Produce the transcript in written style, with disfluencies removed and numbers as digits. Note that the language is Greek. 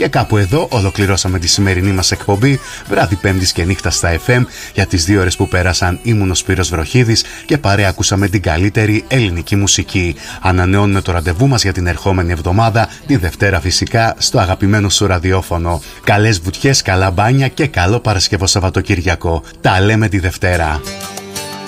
Και κάπου εδώ ολοκληρώσαμε τη σημερινή μας εκπομπή, βράδυ Πέμπτης και νύχτα στα FM. Για τις 2 ώρες που πέρασαν ήμουν ο Σπύρος Βροχίδης και παρέα ακούσαμε την καλύτερη ελληνική μουσική. Ανανεώνουμε το ραντεβού μας για την ερχόμενη εβδομάδα, τη Δευτέρα φυσικά, στο αγαπημένο σου ραδιόφωνο. Καλές βουτιές, καλά μπάνια και καλό Παρασκευό Σαββατοκύριακο. Τα λέμε τη Δευτέρα.